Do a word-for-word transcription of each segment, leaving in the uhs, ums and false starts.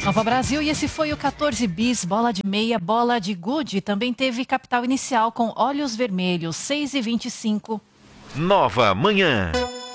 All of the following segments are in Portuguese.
Nova Brasil, e esse foi o quatorze bis, bola de meia, bola de gude. Também teve capital inicial com olhos vermelhos, seis e vinte e cinco. Nova Manhã.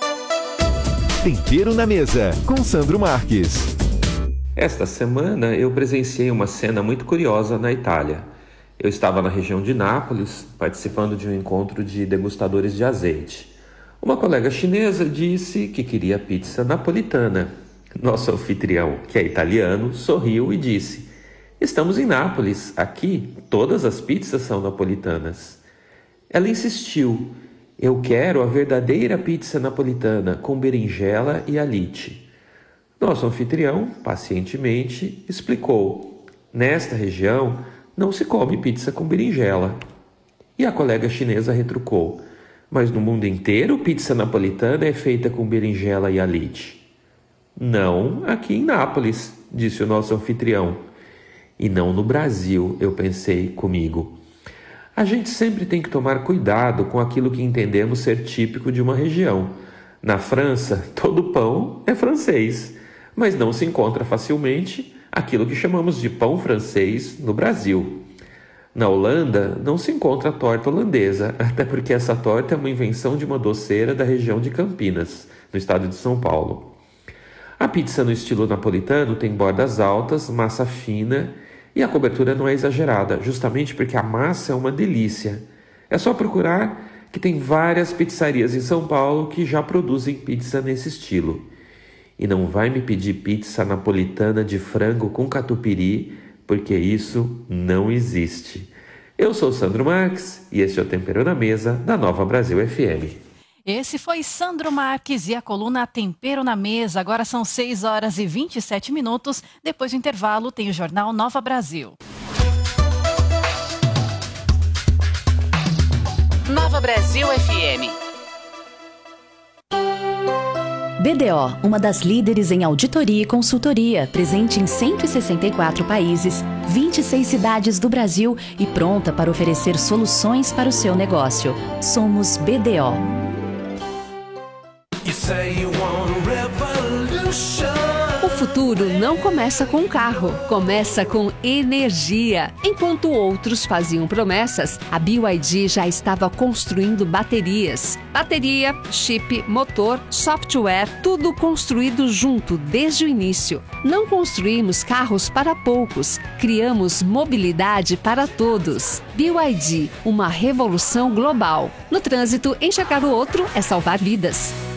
Tempero na mesa, com Sandro Marques. Esta semana eu presenciei uma cena muito curiosa na Itália. Eu estava na região de Nápoles, participando de um encontro de degustadores de azeite. Uma colega chinesa disse que queria pizza napolitana. Nosso anfitrião, que é italiano, sorriu e disse: "Estamos em Nápoles, aqui todas as pizzas são napolitanas." Ela insistiu: "Eu quero a verdadeira pizza napolitana, com berinjela e alite." Nosso anfitrião, pacientemente, explicou: "Nesta região não se come pizza com berinjela." E a colega chinesa retrucou: "Mas no mundo inteiro pizza napolitana é feita com berinjela e alite." "Não aqui em Nápoles", disse o nosso anfitrião. "E não no Brasil", eu pensei comigo. A gente sempre tem que tomar cuidado com aquilo que entendemos ser típico de uma região. Na França, todo pão é francês, mas não se encontra facilmente aquilo que chamamos de pão francês no Brasil. Na Holanda, não se encontra a torta holandesa, até porque essa torta é uma invenção de uma doceira da região de Campinas, no estado de São Paulo. A pizza no estilo napolitano tem bordas altas, massa fina e a cobertura não é exagerada, justamente porque a massa é uma delícia. É só procurar que tem várias pizzarias em São Paulo que já produzem pizza nesse estilo. E não vai me pedir pizza napolitana de frango com catupiry, porque isso não existe. Eu sou Sandro Marques e este é o Tempero na Mesa da Nova Brasil F M. Esse foi Sandro Marques e a coluna Tempero na Mesa. Agora são seis horas e vinte e sete minutos. Depois do intervalo tem o Jornal Nova Brasil. Nova Brasil F M. B D O, uma das líderes em auditoria e consultoria, presente em cento e sessenta e quatro países, vinte e seis cidades do Brasil e pronta para oferecer soluções para o seu negócio. Somos B D O. O futuro não começa com carro, começa com energia. Enquanto outros faziam promessas, a B Y D já estava construindo baterias. Bateria, chip, motor, software, tudo construído junto desde o início. Não construímos carros para poucos, criamos mobilidade para todos. B Y D, uma revolução global. No trânsito, enxergar o outro é salvar vidas.